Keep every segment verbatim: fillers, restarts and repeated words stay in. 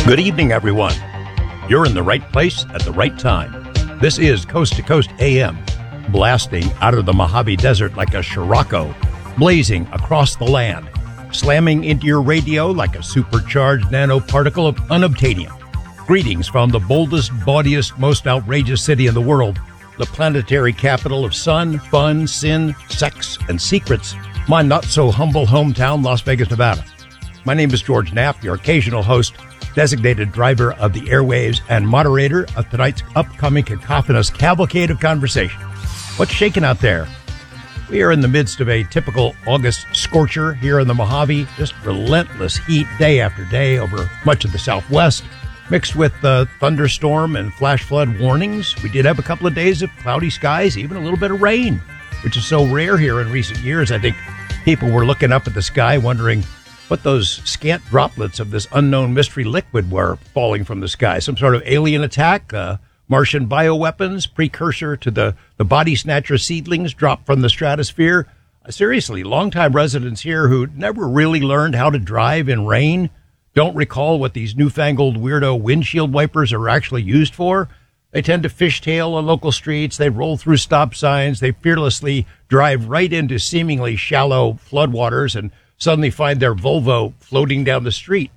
Good evening, everyone. You're in the right place at the right time. This is Coast to Coast A M, blasting out of the Mojave Desert like a Scirocco, blazing across the land, slamming into your radio like a supercharged nanoparticle of unobtainium. Greetings from the boldest, bawdiest, most outrageous city in the world, the planetary capital of sun, fun, sin, sex, and secrets, my not-so-humble hometown, Las Vegas, Nevada. My name is George Knapp, your occasional host, designated driver of the airwaves, and moderator of tonight's upcoming cacophonous cavalcade of conversation. What's shaking out there? We are in the midst of a typical August scorcher here in the Mojave, just relentless heat day after day over much of the Southwest, mixed with uh, thunderstorm and flash flood warnings. We did have a couple of days of cloudy skies, even a little bit of rain, which is so rare here in recent years. I think people were looking up at the sky wondering what those scant droplets of this unknown mystery liquid were falling from the sky. Some sort of alien attack, uh, Martian bioweapons, precursor to the, the body snatcher seedlings dropped from the stratosphere. Uh, seriously, longtime residents here who never really learned how to drive in rain don't recall what these newfangled weirdo windshield wipers are actually used for. They tend to fishtail on local streets. They roll through stop signs. They fearlessly drive right into seemingly shallow floodwaters and suddenly find their Volvo floating down the street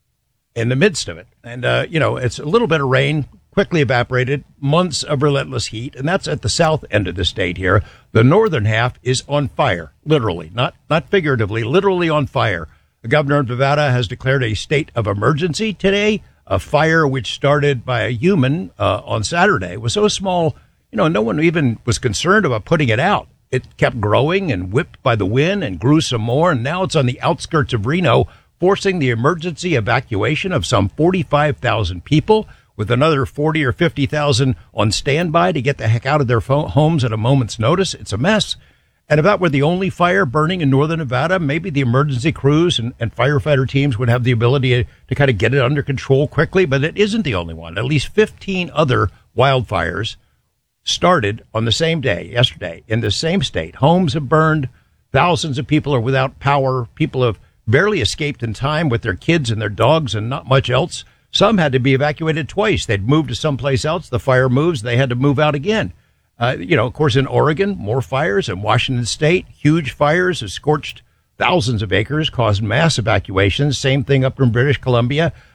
in the midst of it. And, uh, you know, it's a little bit of rain, quickly evaporated, months of relentless heat, and that's at the south end of the state here. The northern half is on fire, literally, not not figuratively, literally on fire. The governor of Nevada has declared a state of emergency today. A fire which started by a human uh, on Saturday was so small, you know, no one even was concerned about putting it out. It kept growing and whipped by the wind and grew some more, and now it's on the outskirts of Reno, forcing the emergency evacuation of some forty-five thousand people, with another forty or fifty thousand on standby to get the heck out of their fo- homes at a moment's notice. It's a mess. And if that were the only fire burning in northern Nevada, maybe the emergency crews and, and firefighter teams would have the ability to, to kind of get it under control quickly, but it isn't the only one. At least fifteen other wildfires started on the same day, yesterday, in the same state. Homes have burned. Thousands of people are without power. People have barely escaped in time with their kids and their dogs and not much else. Some had to be evacuated twice. They'd moved to someplace else. The fire moves. They had to move out again. Uh, you know, of course, in Oregon, more fires. In Washington State, huge fires have scorched thousands of acres, caused mass evacuations. Same thing up in British Columbia.